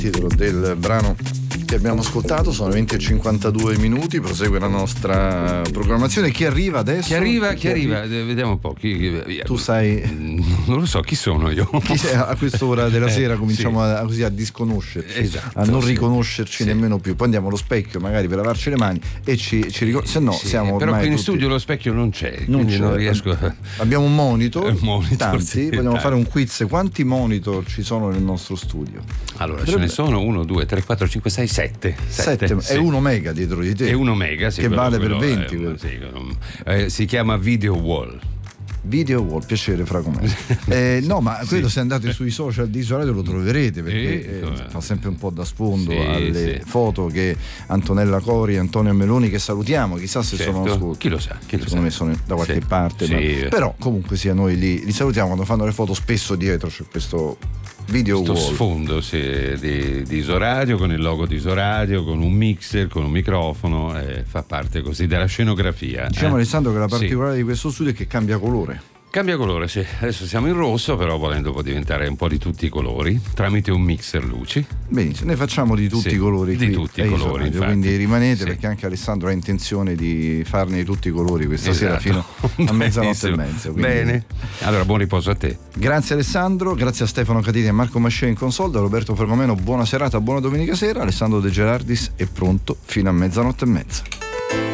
Titolo del brano che abbiamo ascoltato, sono 20:52, prosegue la nostra programmazione. Chi arriva adesso? Chi arriva? Vediamo un po'. Tu sai? Non lo so, chi sono io? Chi sei? A quest'ora della sera cominciamo così a disconoscerci, esatto, a non riconoscerci nemmeno più. Poi andiamo allo specchio magari per lavarci le mani e ci se no siamo però ormai qui in tutti... studio lo specchio non c'è, quindi non riesco a... Abbiamo un monitor, tanti, sì, vogliamo fare un quiz. Quanti monitor ci sono nel nostro studio? Allora ce ne sono 1, 2, 3, 4, 5, 6, 7. È 1 mega dietro di te. È 1 mega, sì, che vale per 20. Si chiama Video Wall. Video Wall, piacere fra com'è. No, ma credo se andate sui social di Isoradio lo troverete, perché fa sempre un po' da sfondo alle foto che Antonella Cori e Antonio Meloni, che salutiamo, chissà se sono ascolti. Chi lo sa? Secondo me sono da qualche parte, però comunque sia noi li salutiamo quando fanno le foto. Spesso dietro c'è questo Video Wall, sfondo di Isoradio, con il logo di Isoradio, con un mixer, con un microfono, fa parte così della scenografia. Diciamo Alessandro che la particolare di questo studio è che cambia colore. Cambia colore, sì. Adesso siamo in rosso, però volendo può diventare un po' di tutti i colori tramite un mixer luci. Benissimo, ne facciamo di tutti i colori. Di tutti i colori, infatti. Quindi rimanete, perché anche Alessandro ha intenzione di farne di tutti i colori questa sera fino a mezzanotte e mezza. Quindi... Bene, allora buon riposo a te. Grazie Alessandro, grazie a Stefano Catini e Marco Mascea in console, da Roberto Fergomeno buona serata, buona domenica sera. Alessandro De Gerardis è pronto fino a mezzanotte e mezza.